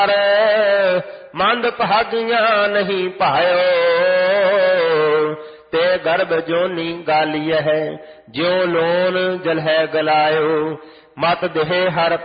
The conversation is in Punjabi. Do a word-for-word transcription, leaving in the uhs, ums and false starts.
ਮੰਦ ਭਾਗੀਆਂ ਨਹੀਂ ਪਾਇਓ। ਤੇ ਗਰਭ ਜੋਨੀ ਗਾਲੀਐ ਜਿਉ ਲੋਨ ਜਲਹਿ ਗਲਾਇਓ। ਮਤ ਦੇਹ ਹਰ